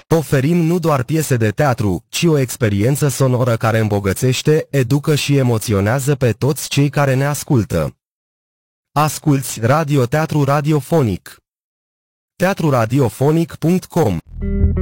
Oferim nu doar piese de teatru, ci o experiență sonoră care îmbogățește, educă și emoționează pe toți cei care ne ascultă. Asculți radioteatru radiofonic. teatruradiofonic.com